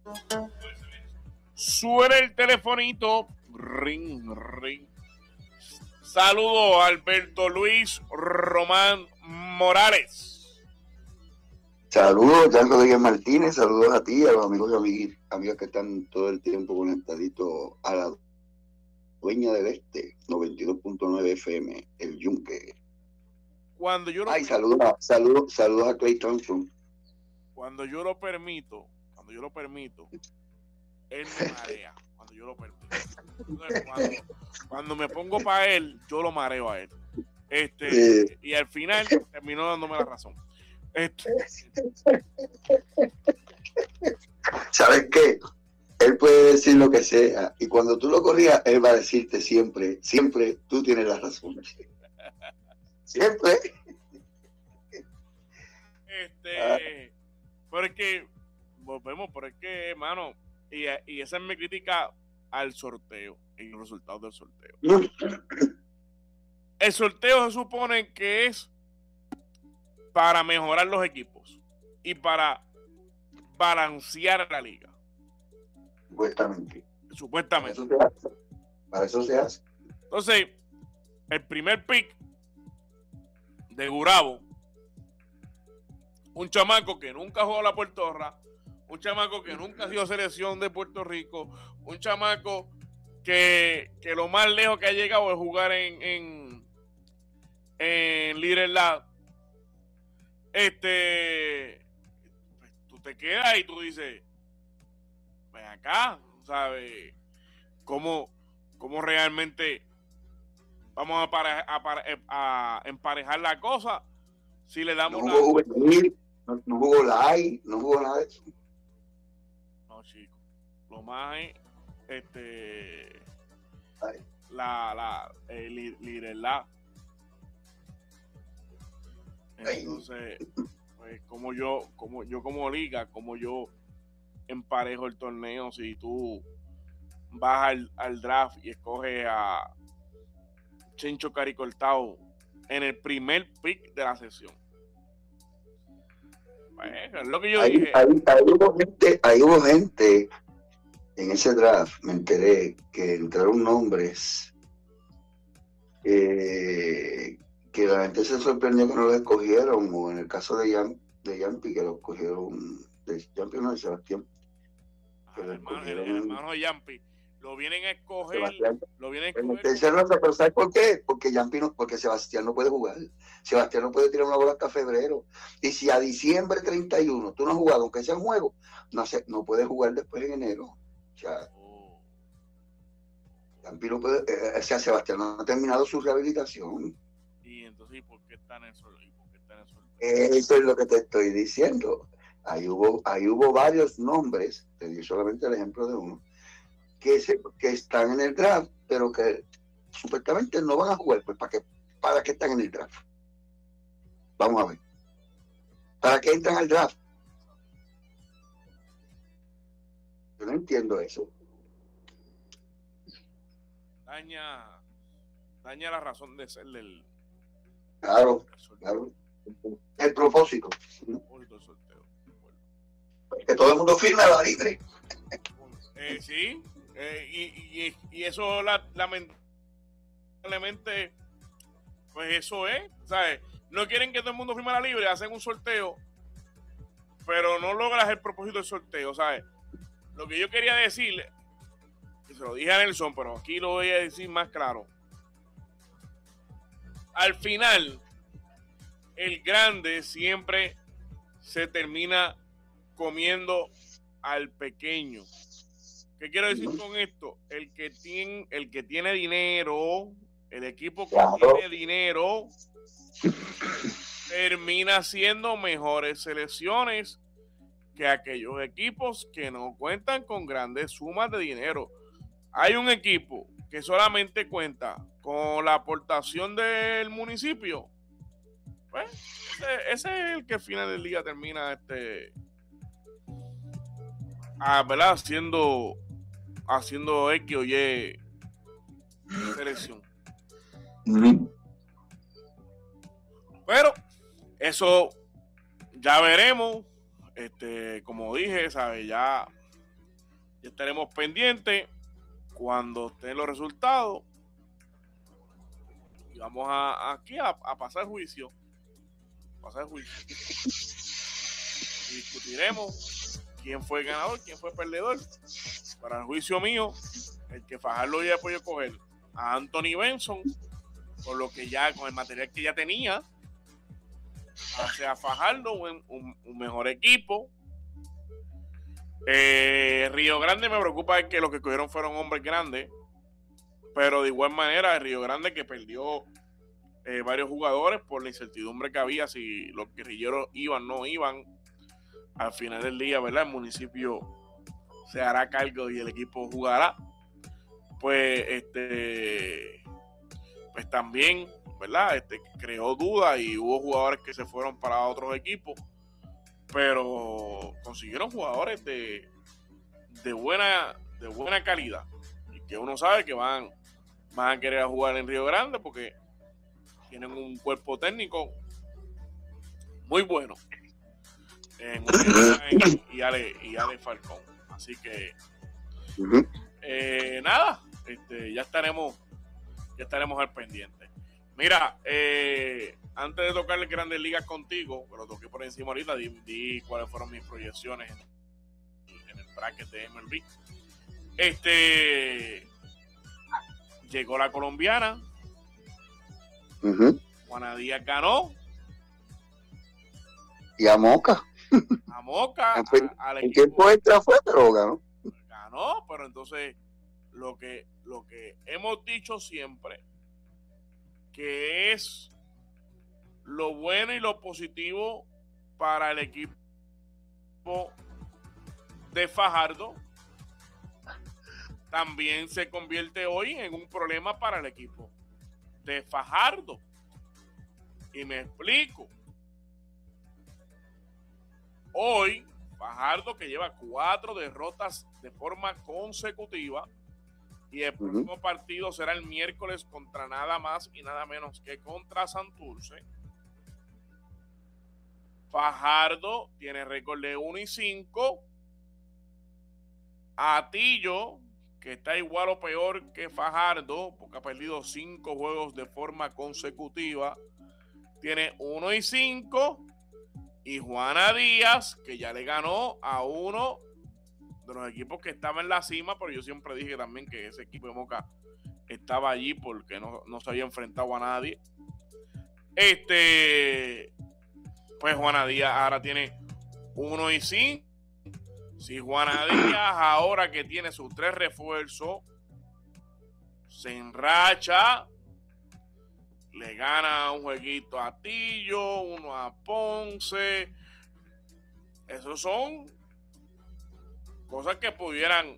Suena el telefonito. Ring, ring. Saludo a Alberto Luis Román Morales. Saludos, Jan Rodríguez Martínez. Saludos a ti y a los amigos y amigas que están todo el tiempo conectaditos a la dueña del este, 92.9 FM, el Yunque. Cuando yo saludos a Clay Thompson. Cuando yo lo permito, él me marea. Cuando yo lo permito. Cuando me pongo para él, yo lo mareo a él. Y al final terminó dándome la razón. ¿Sabes qué? Él puede decir lo que sea, y cuando tú lo corrías, él va a decirte siempre, tú tienes la razón. Siempre. Porque volvemos, porque hermano, y esa es mi crítica al sorteo y los resultados del sorteo. El sorteo se supone que es para mejorar los equipos y para balancear la liga. Supuestamente. Para eso se hace. Entonces, el primer pick de Gurabo, un chamaco que nunca jugó a la Puertorra, un chamaco que nunca ha sido selección de Puerto Rico, un chamaco que lo más lejos que ha llegado es jugar en Little Lab. Pues, tú te quedas y tú dices, ven acá, ¿sabes? ¿Cómo realmente vamos a emparejar la cosa? Si le damos no jugó live, no jugó nada de eso. No, chico. Lo más es Little Lab. Entonces, pues como liga, como yo emparejo el torneo, si tú vas al draft y escoges a Chencho Caricortao en el primer pick de la sesión. Bueno, es lo que yo dije. Ahí hubo gente en ese draft, me enteré que entraron nombres que la gente se sorprendió que no lo escogieron, o en el caso de Yampi, que lo escogieron, de Sebastián. El hermano de Yampi. Lo vienen a escoger. Pero ¿sabes por qué? Porque Sebastián no puede jugar. Sebastián no puede tirar una bola hasta febrero. Y si a diciembre 31 tú no has jugado, aunque sea un juego, no puedes jugar después en enero. O sea, Yampi no puede, Sebastián no ha terminado su rehabilitación. Y entonces, ¿por qué está en el sol? Eso es lo que te estoy diciendo. Ahí hubo varios nombres, te di solamente el ejemplo de uno, que están en el draft, pero que supuestamente no van a jugar. Pues ¿para qué están en el draft? Vamos a ver. ¿Para qué entran al draft? Yo no entiendo eso. Daña la razón de ser del... Claro. El propósito. Que todo el mundo firme a la libre. Sí. Y eso lamentablemente, pues eso es, ¿sabes? No quieren que todo el mundo firme a la libre, hacen un sorteo, pero no logras el propósito del sorteo, ¿sabes? Lo que yo quería decirle, que se lo dije a Nelson, pero aquí lo voy a decir más claro. Al final, el grande siempre se termina comiendo al pequeño. ¿Qué quiero decir con esto? El que tiene dinero, el equipo que tiene dinero, termina haciendo mejores selecciones que aquellos equipos que no cuentan con grandes sumas de dinero. Hay un equipo que solamente cuenta con la aportación del municipio. Pues, ese es el que al final del día termina ¿verdad? haciendo X o Y selección. Pero eso ya veremos. Como dije, ¿sabes? Ya Ya estaremos pendientes cuando estén los resultados. Y vamos aquí a pasar juicio. Y discutiremos quién fue el ganador, quién fue el perdedor. Para el juicio mío, el que Fajardo ya podido coger a Anthony Benson, por lo que ya, con el material que ya tenía, hacia Fajardo un mejor equipo. Río Grande me preocupa es que los que cogieron fueron hombres grandes, pero de igual manera Río Grande que perdió varios jugadores por la incertidumbre que había si los guerrilleros iban o no iban. Al final del día, ¿verdad? El municipio se hará cargo y el equipo jugará. Pues pues también, ¿verdad? Creó dudas y hubo jugadores que se fueron para otros equipos, pero consiguieron jugadores de buena calidad y que uno sabe que van a querer jugar en Río Grande porque tienen un cuerpo técnico muy bueno y Ale Falcón. Así que nada, ya estaremos al pendiente. Mira, antes de tocar las Grandes Ligas contigo, que lo toqué por encima ahorita, di cuáles fueron mis proyecciones en el bracket de MLB. Llegó la colombiana. Juana Díaz ganó. Y a Moca. Al equipo. ¿En qué extra fue? Pero ganó. Ganó, pero entonces lo que hemos dicho siempre, que es lo bueno y lo positivo para el equipo de Fajardo, también se convierte hoy en un problema para el equipo de Fajardo. Y me explico. Hoy, Fajardo, que lleva 4 derrotas de forma consecutiva, y el próximo partido será el miércoles contra nada más y nada menos que contra Santurce. Fajardo tiene récord de 1-5. Atillo, que está igual o peor que Fajardo, porque ha perdido 5 juegos de forma consecutiva, tiene 1-5. Y Juana Díaz, que ya le ganó a uno de los equipos que estaba en la cima, pero yo siempre dije también que ese equipo de Moca estaba allí porque no se había enfrentado a nadie. Pues Juana Díaz ahora tiene 1-5. Si Juana Díaz, ahora que tiene sus 3 refuerzos, se enracha, le gana un jueguito a Tillo, uno a Ponce. Esos son cosas que pudieran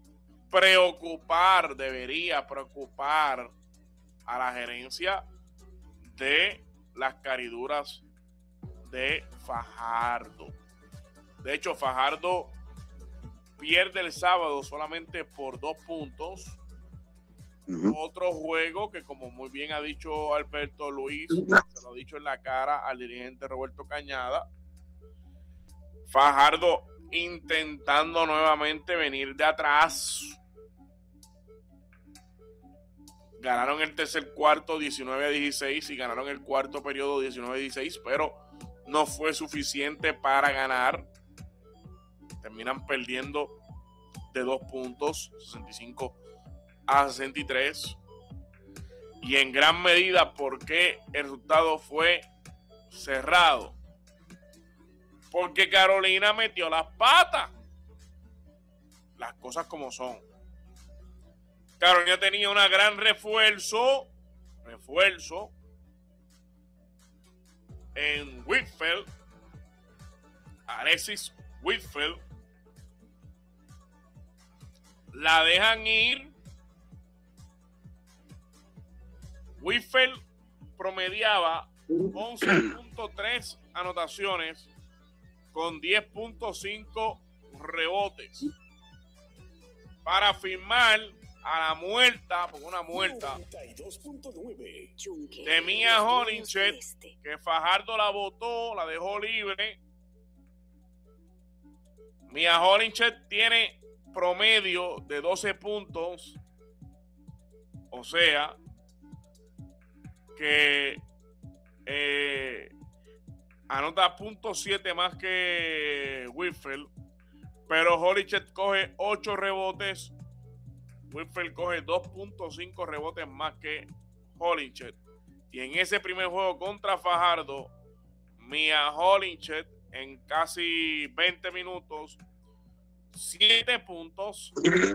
debería preocupar a la gerencia de las cariduras de Fajardo. De hecho, Fajardo pierde el sábado solamente por 2 puntos. Otro juego que, como muy bien ha dicho Alberto Luis, se lo ha dicho en la cara al dirigente Roberto Cañada, Fajardo intentando nuevamente venir de atrás. Ganaron el tercer cuarto 19-16 y ganaron el cuarto periodo 19-16, pero no fue suficiente para ganar. Terminan perdiendo de 2 puntos, 65-63. Y en gran medida porque el resultado fue cerrado. Porque Carolina metió las patas. Las cosas como son. Carolina tenía una gran refuerzo en Whitfield, Alexis Whitfield. La dejan ir. Whitfield promediaba 11.3 anotaciones con 10.5 rebotes para firmar a la muerta, porque una muerta de Mia Holinchet, que Fajardo la botó, la dejó libre. Mia Holinchet tiene promedio de 12 puntos, o sea, que anota .7 más que Whitfield, pero Hornacek coge 8 rebotes, Whitfield coge 2.5 rebotes más que Hornacek. Y en ese primer juego contra Fajardo, Mia Hornacek en casi 20 minutos, 7 puntos,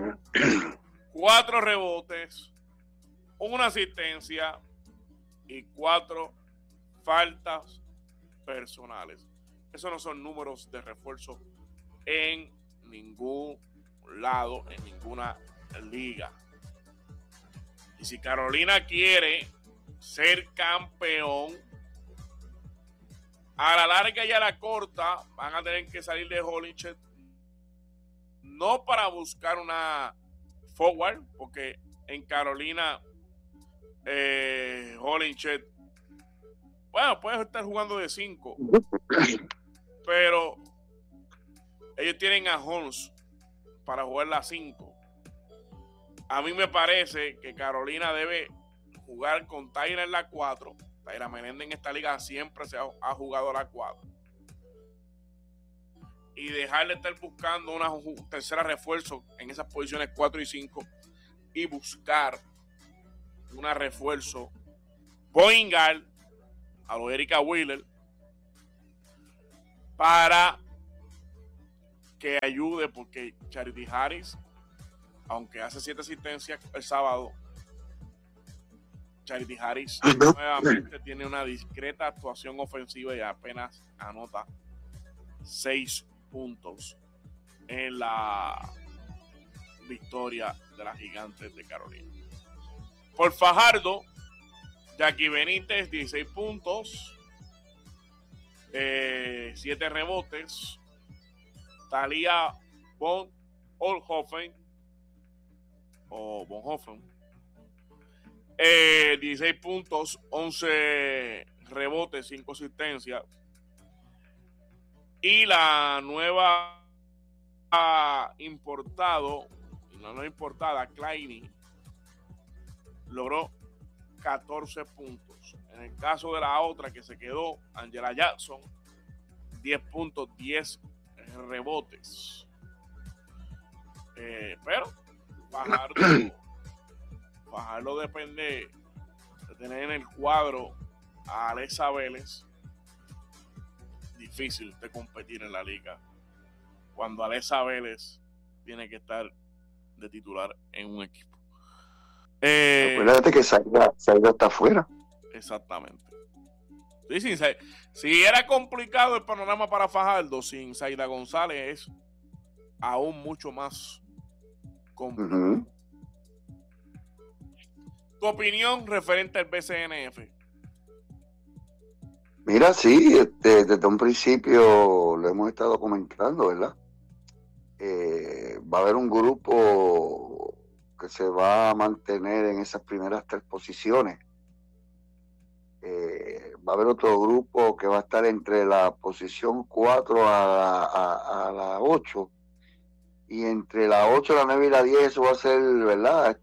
4 rebotes, una asistencia y 4 faltas personales. Esos no son números de refuerzo en ningún lado, en ninguna liga. Y si Carolina quiere ser campeón, a la larga y a la corta van a tener que salir de Hornacek, no para buscar una forward, porque en Carolina Hornacek, bueno, puede estar jugando de 5, pero ellos tienen a Holmes para jugar la 5. A mí me parece que Carolina debe jugar con Tyra en la 4. Tyra Menéndez en esta liga siempre se ha jugado a la 4. Y dejar de estar buscando una tercera refuerzo en esas posiciones 4 y 5 y buscar una refuerzo point guard a lo Erika Wheeler para que ayude, porque Charity Harris, aunque hace 7 asistencias el sábado, Charity Harris nuevamente tiene una discreta actuación ofensiva y apenas anota 6 puntos en la victoria de las Gigantes de Carolina. Por Fajardo, Jackie Benítez, 16 puntos, 7 rebotes. Thalia Bonhoeffer, 16 puntos, 11 rebotes, 5 asistencias. Y la nueva importada, Kleiny, logró 14 puntos. En el caso de la otra que se quedó, Angela Jackson, 10 puntos, 10 rebotes. Pero Fajardo depende de tener en el cuadro a Alexa Vélez. Difícil de competir en la liga cuando Alexa Vélez tiene que estar de titular en un equipo. Acuérdate que Zaida está afuera. Exactamente. Sí, si era complicado el panorama para Fajardo, sin Zaida González es aún mucho más complicado. Uh-huh. ¿Tu opinión referente al BCNF? Mira, sí, desde un principio lo hemos estado comentando, ¿verdad? Va a haber un grupo que se va a mantener en esas primeras 3 posiciones. Va a haber otro grupo que va a estar entre la posición 4 a la 8, y entre la 8, la 9 y la 10 eso va a ser, ¿verdad?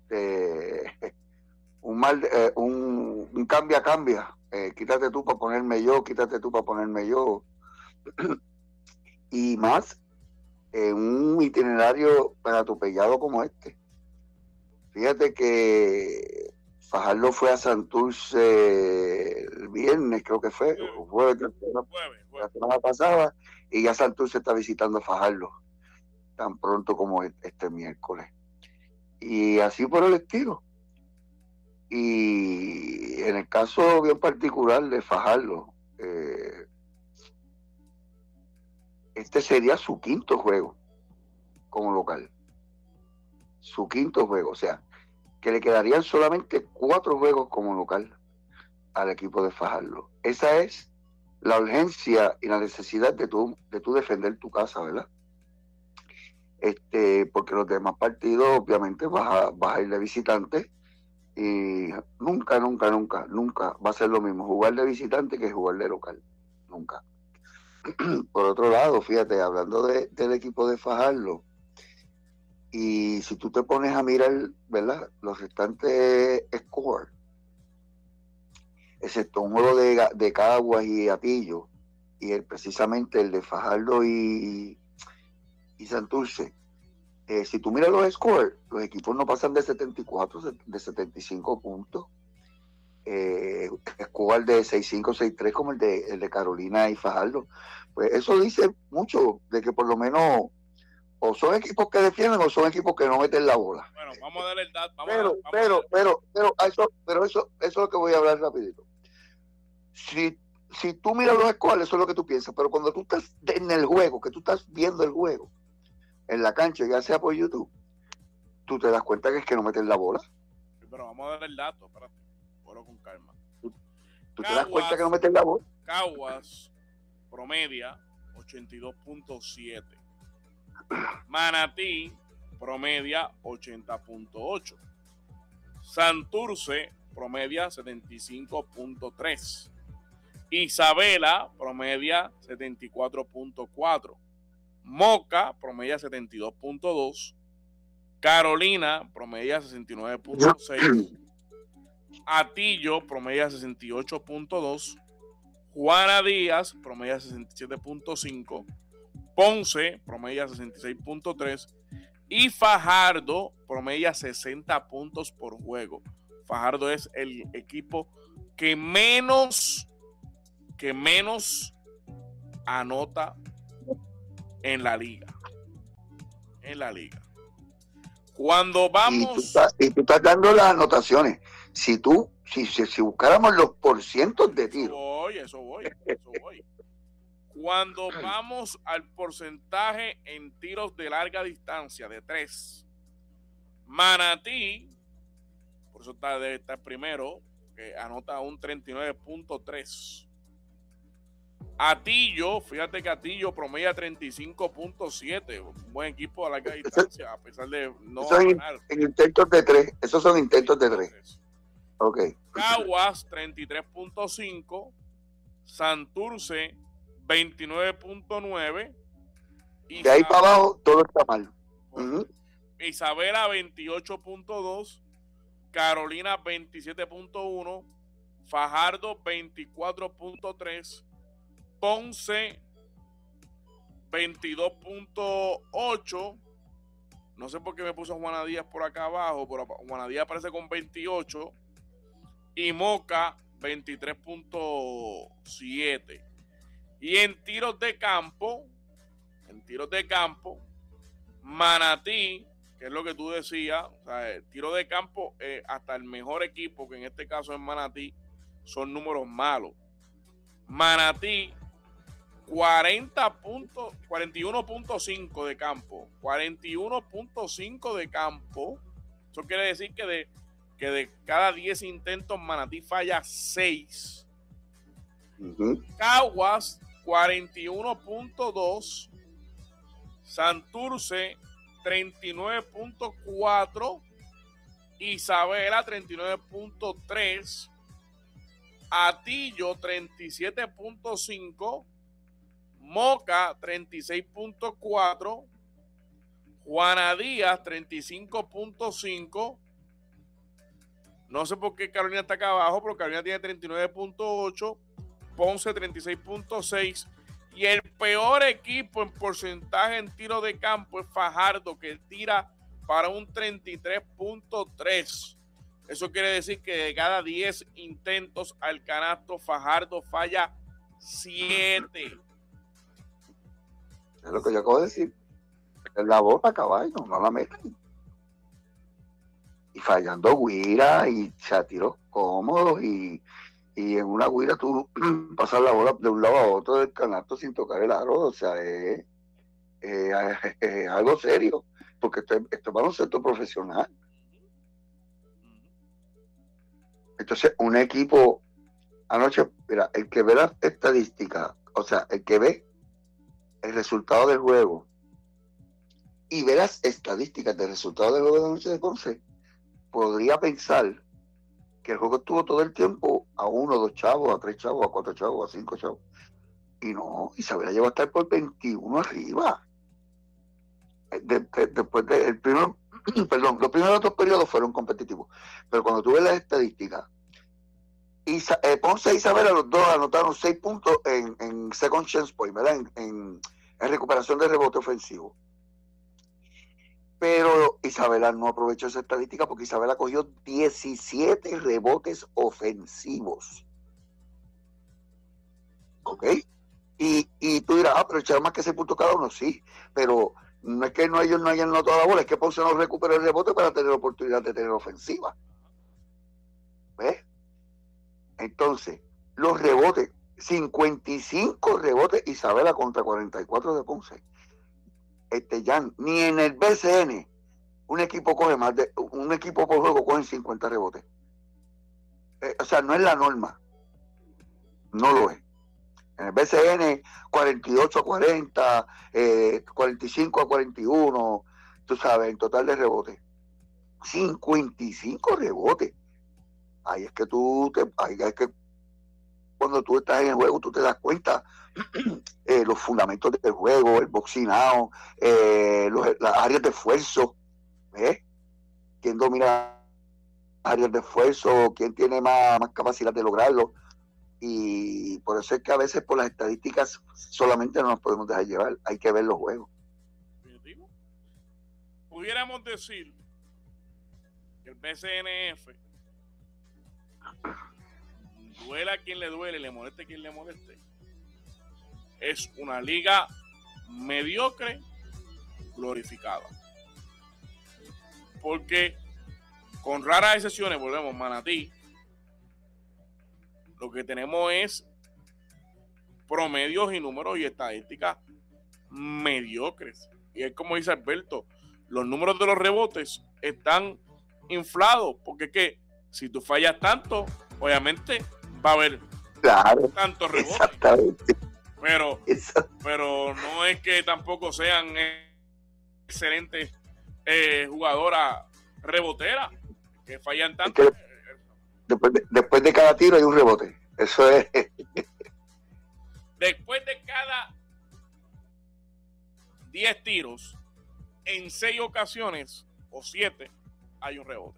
Un cambia. Quítate tú para ponerme yo, y más en un itinerario tan atropellado como este. Fíjate que Fajardo fue a Santurce el viernes, creo que fue, jueves, la semana pasada, y ya Santurce está visitando a Fajardo tan pronto como este miércoles. Y así por el estilo. Y en el caso bien particular de Fajardo, este sería su 5º juego como local. Su 5º juego, o sea, que le quedarían solamente 4 juegos como local al equipo de Fajardo. Esa es la urgencia y la necesidad de tú defender tu casa, ¿verdad? Porque los demás partidos obviamente vas a ir de visitante, y nunca va a ser lo mismo jugar de visitante que jugar de local, nunca. Por otro lado, fíjate, hablando del equipo de Fajardo, Y si tú te pones a mirar, ¿verdad?, los restantes scores, excepto un juego de Caguas y Atillo, y precisamente el de Fajardo y Santurce, si tú miras los scores, los equipos no pasan de 74, de 75 puntos. Score de 6-5, 6-3 como el de Carolina y Fajardo. Pues eso dice mucho de que por lo menos o son equipos que defienden o son equipos que no meten la bola. Bueno, vamos a darle el dato. Pero eso es lo que voy a hablar rapidito. Si tú miras los scores, eso es lo que tú piensas, pero cuando tú estás en el juego, que tú estás viendo el juego en la cancha, ya sea por YouTube, tú te das cuenta que es que no meten la bola. Pero vamos a darle el dato, espérate, ponlo con calma. Tú te das cuenta que no meten la bola. Caguas promedia 82.7. Manatí promedia 80.8. Santurce promedia 75.3. Isabela promedia 74.4. Moca promedia 72.2. Carolina promedia 69.6. Atillo promedia 68.2. Juana Díaz promedia 67.5. Ponce promedia 66.3 y Fajardo promedia 60 puntos por juego. Fajardo es el equipo que menos anota en la liga. Cuando vamos... Y tú estás dando las anotaciones. Si buscáramos los porcientos de tiro. Eso voy. Cuando vamos al porcentaje en tiros de larga distancia de 3, Manatí, por eso debe estar primero, que anota un 39.3. Atillo, fíjate que Atillo promedia 35.7, un buen equipo de larga distancia, a pesar de no ganar. En intentos de 3, esos son intentos de 3. Ok. Caguas 33.5, Santurce 29.9. De ahí para abajo todo está mal. Isabela 28.2, Carolina 27.1, Fajardo 24.3, Ponce 22.8. No sé por qué me puso Juana Díaz por acá abajo, pero Juana Díaz aparece con 28 y Moca 23.7. Y en tiros de campo, Manatí, que es lo que tú decías, o sea, el tiro de campo, hasta el mejor equipo, que en este caso es Manatí, son números malos. Manatí, 41.5 de campo. 41.5 de campo. Eso quiere decir que de cada 10 intentos, Manatí falla 6. Caguas 41.2, Santurce 39.4, Isabela 39.3, Atillo 37.5, Moca 36.4, Juana Díaz 35.5. No sé por qué Carolina está acá abajo, pero Carolina tiene 39.8, Ponce 36.6 y el peor equipo en porcentaje en tiro de campo es Fajardo, que tira para un 33.3. Eso quiere decir que de cada 10 intentos al canasto, Fajardo falla 7. Es lo que yo acabo de decir. La bola, caballo, no la meten. Y fallando guira y se tiros cómodos y en una guira tú pasas la bola de un lado a otro del canasto sin tocar el aro. O sea, es algo serio, porque esto es baloncesto profesional. Entonces, un equipo, anoche, mira, el que ve las estadísticas, o sea, el que ve el resultado del juego y ve las estadísticas del resultado del juego de anoche de Ponce, podría pensar que el juego estuvo todo el tiempo a 1, 2 chavos, a 3 chavos, a 4 chavos, a 5 chavos. Y no, Isabela llegó a estar por 21 arriba. después de el primer, perdón, los primeros 2 periodos fueron competitivos, pero cuando tú ves las estadísticas, Ponce e Isabela, los dos anotaron 6 puntos en second chance point, ¿verdad? En recuperación de rebote ofensivo. Pero Isabela no aprovechó esa estadística porque Isabela cogió 17 rebotes ofensivos. ¿Ok? Y tú dirás, pero echaron más que 6 puntos cada uno, sí, pero no es que ellos no hayan notado la bola, es que Ponce no recuperó el rebote para tener oportunidad de tener ofensiva. ¿Ves? Entonces, los rebotes, 55 rebotes Isabela contra 44 de Ponce. Jan, ni en el BCN un equipo por juego cogen 50 rebotes. O sea, no es la norma. No lo es. En el BCN, 48-40, 45-41, tú sabes, en total de rebotes. 55 rebotes. Ahí es que cuando tú estás en el juego, tú te das cuenta los fundamentos del juego, el boxinao, las áreas de esfuerzo. ¿Quién domina áreas de esfuerzo? ¿Quién tiene más capacidad de lograrlo? Y por eso es que a veces por las estadísticas solamente no nos podemos dejar llevar, hay que ver los juegos. Pudiéramos decir que el BCNF, duela a quien le duele, le moleste a quien le moleste, es una liga mediocre glorificada. Porque con raras excepciones, volvemos, Manatí, lo que tenemos es promedios y números y estadísticas mediocres. Y es como dice Alberto, los números de los rebotes están inflados, porque es que si tú fallas tanto, obviamente va a haber tantos rebotes. Exactamente. Pero no es que tampoco sean excelentes jugadoras reboteras, que fallan tanto. Es que después de cada tiro hay un rebote. Eso es. Después de cada 10 tiros, en 6 ocasiones o 7 hay un rebote.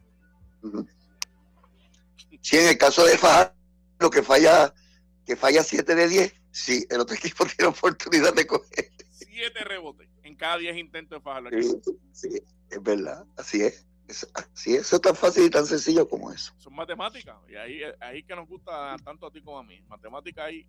Sí, en el caso de Fajardo, que falla 7 de 10, sí, el otro equipo tiene oportunidad de coger 7 rebotes en cada 10 intentos de Fajardo. Sí, es verdad, así es. Así es, eso es tan fácil y tan sencillo como eso. Son matemáticas, y ahí que nos gusta tanto a ti como a mí. Matemáticas ahí.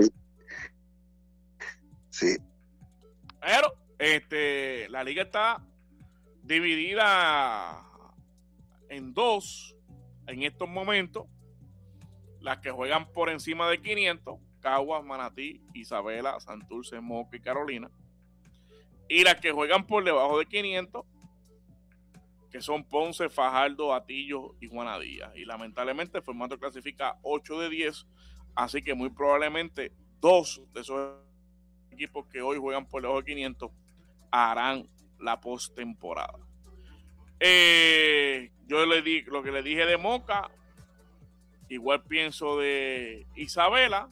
Sí. Pero la liga está dividida en 2 en estos momentos. Las que juegan por encima de 500, Caguas, Manatí, Isabela, Santurce, Moca y Carolina. Y las que juegan por debajo de 500, que son Ponce, Fajardo, Atillo y Juana Díaz. Y lamentablemente el formato clasifica 8 de 10, así que muy probablemente 2 de esos equipos que hoy juegan por debajo de 500 harán la postemporada. Yo lo que le dije de Moca, igual pienso de Isabela.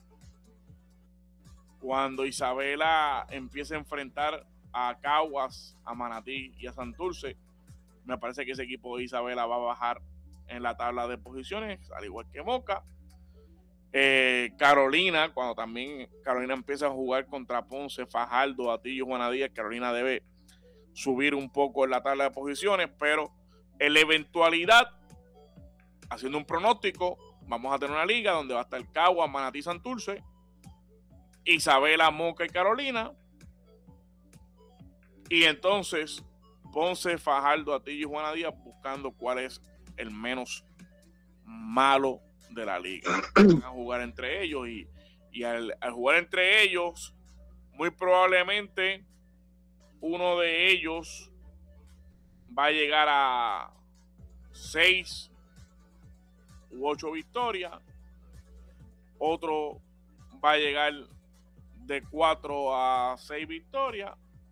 Cuando Isabela empieza a enfrentar a Caguas, a Manatí y a Santurce, me parece que ese equipo de Isabela va a bajar en la tabla de posiciones, al igual que Moca. Carolina, cuando también Carolina empieza a jugar contra Ponce, Fajardo, Atillo y Juana Díaz, Carolina debe subir un poco en la tabla de posiciones, pero en la eventualidad, haciendo un pronóstico, vamos a tener una liga donde va a estar Caguas, Manatí, Santurce, Isabela, Moca y Carolina, y entonces Ponce, Fajardo, Atillo y Juana Díaz buscando cuál es el menos malo de la liga. Van a jugar entre ellos y al jugar entre ellos, muy probablemente uno de ellos va a llegar a 6 u 8 victorias, otro va a llegar de 4 a 6 victorias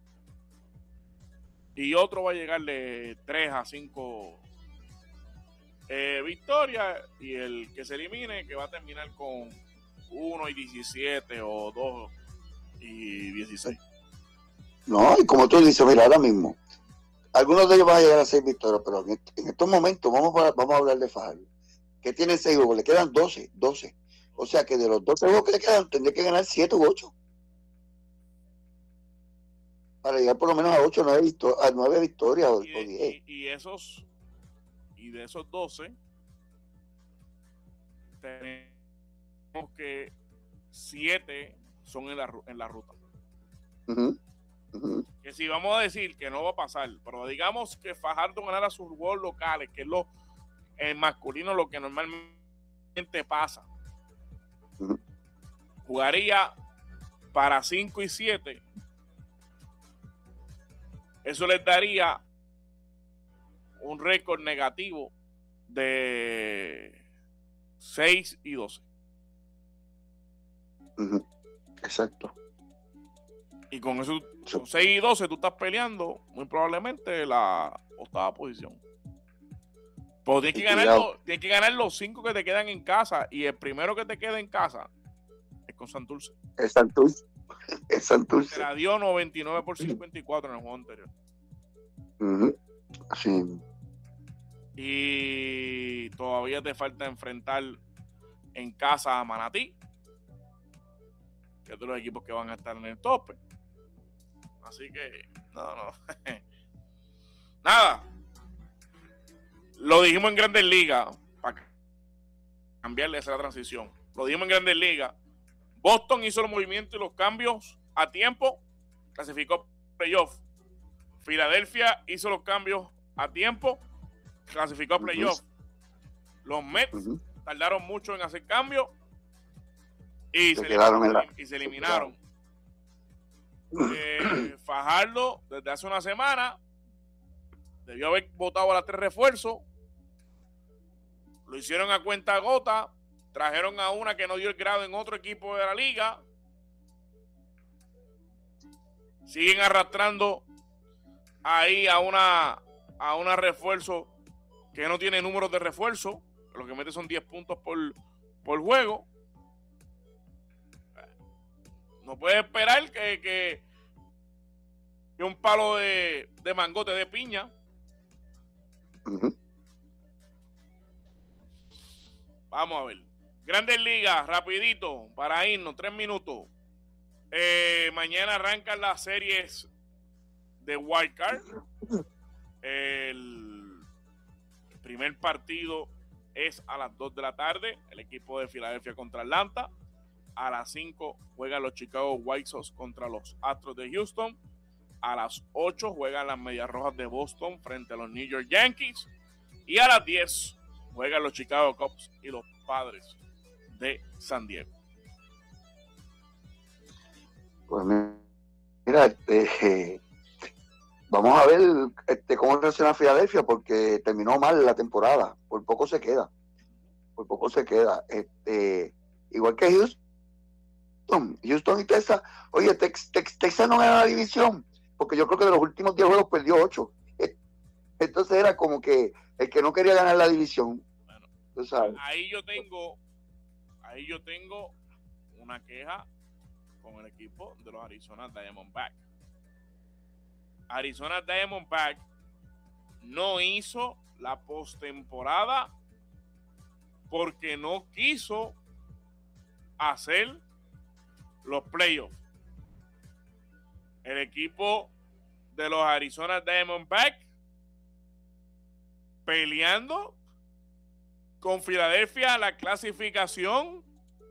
y otro va a llegar de 3 a 5 victorias, y el que se elimine, que va a terminar con 1 y 17 o 2 y 16. No, y como tú dices, mira, ahora mismo, algunos de ellos van a llegar a 6 victorias, pero en estos momentos vamos a hablar de Fajardo, que tiene 6 juegos, le quedan 12. O sea que de los 12 juegos que le quedan, tendría que ganar 7 u 8. Para llegar por lo menos a 8 o 9 victorias o 10. Y de esos 12, tenemos que 7 son en la ruta. Que si vamos a decir que no va a pasar, pero digamos que Fajardo ganara sus juegos locales, que es en masculino lo que normalmente pasa, jugaría para 5 y 7. Eso les daría un récord negativo de 6 y 12. Exacto. Y con eso, con 6 y 12, tú estás peleando muy probablemente la 8ª posición. Pero tienes que ganar los 5 que te quedan en casa. Y el primero que te queda en casa es con Santurce. Es Santurce. Se la dio 99 por 54 en el juego anterior. Sí. Y todavía te falta enfrentar en casa a Manatí, que es de los equipos que van a estar en el tope. Así que, no. Nada. Lo dijimos en Grandes Ligas, para cambiarle esa transición. Lo dijimos en Grandes Ligas. Boston hizo los movimientos y los cambios a tiempo, clasificó playoff. Filadelfia hizo los cambios a tiempo, clasificó a playoff. Los Mets tardaron mucho en hacer cambios y se eliminaron. Fajardo, desde hace una semana, debió haber votado a las 3 refuerzos. Lo hicieron a cuenta gota. Trajeron a una que no dio el grado en otro equipo de la liga. Siguen arrastrando ahí a una refuerzo que no tiene números de refuerzo. Lo que mete son 10 puntos por juego. No puede esperar que un palo de mangote de piña. Vamos a ver. Grandes Ligas, rapidito, para irnos, 3 minutos. Mañana arrancan las series de Wild Card. El primer partido es a las 2 de la tarde. El equipo de Filadelfia contra Atlanta. A las 5 juegan los Chicago White Sox contra los Astros de Houston. A las 8 juegan las Medias Rojas de Boston frente a los New York Yankees. Y a las 10 juegan los Chicago Cubs y los Padres de San Diego. Pues mira, vamos a ver cómo reacciona Filadelfia, porque terminó mal la temporada. Por poco se queda. Igual que Houston y Texas. Oye, Texas no gana la división, porque yo creo que de los últimos 10 juegos perdió 8. Entonces era como que el que no quería ganar la división. Bueno, ¿tú sabes? Ahí yo tengo una queja con el equipo de los Arizona Diamondbacks. Arizona Diamondbacks no hizo la postemporada porque no quiso hacer los playoffs. El equipo de los Arizona Diamondbacks peleando con Filadelfia la clasificación.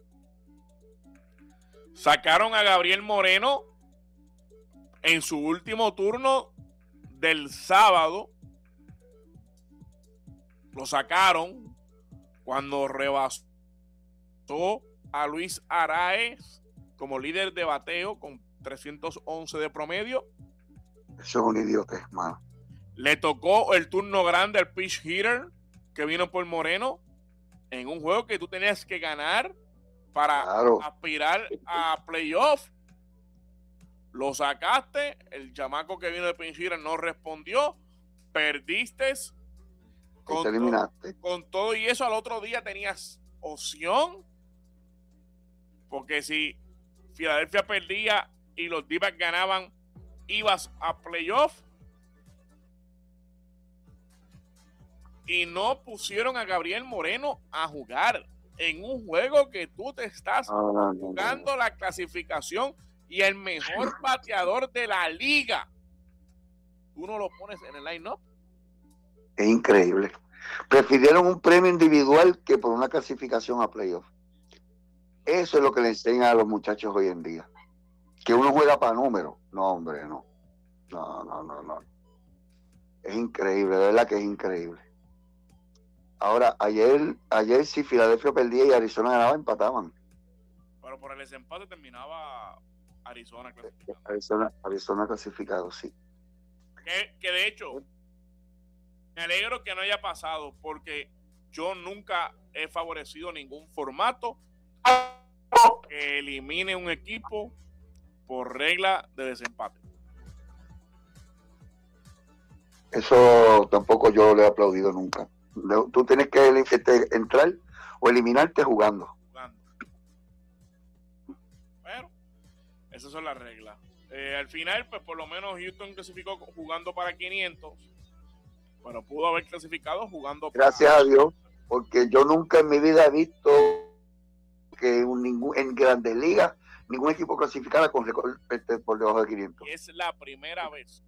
Sacaron a Gabriel Moreno en su último turno del sábado. Lo sacaron cuando rebasó a Luis Arraez como líder de bateo con 311 de promedio. Eso es un idiota, hermano. Le tocó el turno grande al pitch hitter que vino por Moreno en un juego que tú tenías que ganar para aspirar a playoff. Lo sacaste, el chamaco que vino de pitch hitter no respondió, perdiste. Con todo y eso, al otro día tenías opción, porque si Filadelfia perdía y los D-backs ganaban, ibas a playoff. y no pusieron a Gabriel Moreno a jugar en un juego que tú te estás jugando la clasificación y el mejor bateador de la liga. Tú no lo pones en el line-up. Es increíble. Prefirieron un premio individual que por una clasificación a playoff. Eso es lo que le enseñan a los muchachos hoy en día. Que uno juega para números. No, hombre, no. No. Es increíble, de verdad que es increíble. Ahora, ayer si Filadelfia perdía y Arizona ganaba, empataban. Pero por el desempate terminaba Arizona clasificado. Arizona clasificado, sí. Que de hecho, me alegro que no haya pasado, porque yo nunca he favorecido ningún formato que elimine un equipo por regla de desempate. Eso tampoco yo le he aplaudido nunca. Tú tienes que entrar o eliminarte jugando. Bueno, esas son las reglas. Al final, pues por lo menos Houston clasificó jugando para 500, pero pudo haber clasificado jugando para... Gracias a Dios, porque yo nunca en mi vida he visto que en Grandes Ligas ningún equipo clasificara con récord por debajo de 500. Y es la primera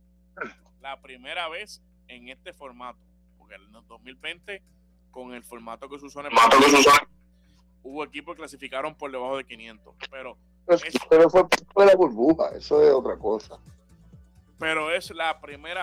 vez en este formato, porque en el 2020, con el formato que se usó en el hubo equipos que clasificaron por debajo de 500, pero fue la burbuja, eso es otra cosa. Pero es la primera